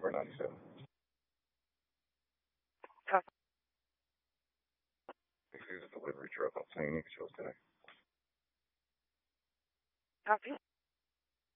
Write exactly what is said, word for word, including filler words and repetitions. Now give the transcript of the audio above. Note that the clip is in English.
four ninety-seven. Copy. This is a delivery truck on Saint Nick Shows today. Copy.